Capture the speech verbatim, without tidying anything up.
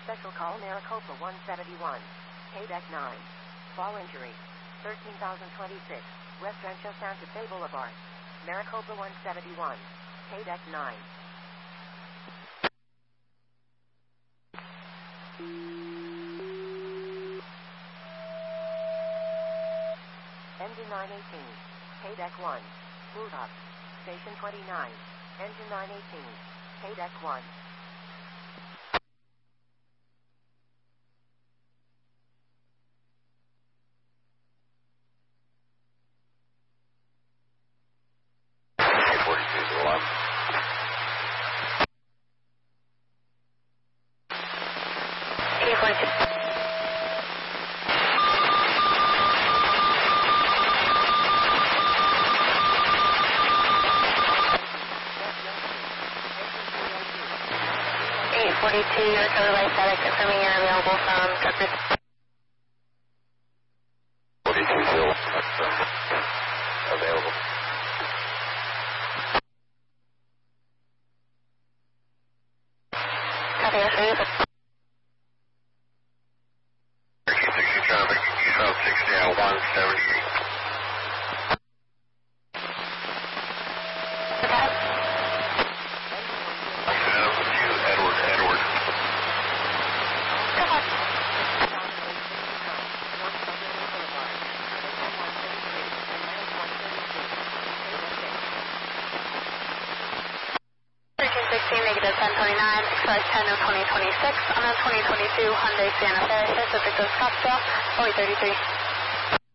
Special call Maricopa one seventy-one. K deck nine. Fall injury. thirteen thousand twenty-six. West Rancho Santa Fe Boulevard. Maricopa one seventy-one. K deck nine. Engine nine eighteen. K deck one. Move up. Station twenty-nine. Engine nine eighteen. K deck one. eight forty-two, you're covered by static, confirming you're available from Tucker. forty-two, still available. Copy, yes, sir. sixty traffic, South sixty at one seventy-eight. Negative ten twenty-nine, express ten of twenty twenty-six on a twenty twenty-two Hyundai Santa Fe, Pacific Coast Scottsdale, forty thirty-three.